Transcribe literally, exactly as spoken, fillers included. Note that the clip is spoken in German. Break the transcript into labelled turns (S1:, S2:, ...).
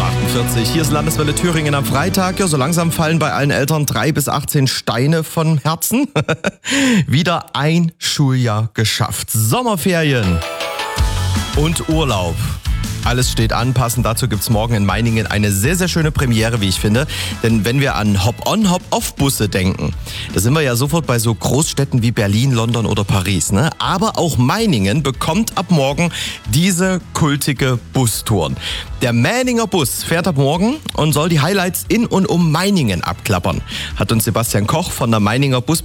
S1: achtundvierzig. Hier ist Landeswelle Thüringen am Freitag. Ja, so langsam fallen bei allen Eltern drei bis achtzehn Steine vom Herzen. Wieder ein Schuljahr geschafft. Sommerferien und Urlaub. Alles steht an. Passend dazu gibt's morgen in Meiningen eine sehr, sehr schöne Premiere, wie ich finde. Denn wenn wir an Hop-on, Hop-off-Busse denken, da sind wir ja sofort bei so Großstädten wie Berlin, London oder Paris, ne? Aber auch Meiningen bekommt ab morgen diese kultige Bustouren. Der Mähninger Bus fährt ab morgen und soll die Highlights in und um Meiningen abklappern, hat uns Sebastian Koch von der Meininger Bus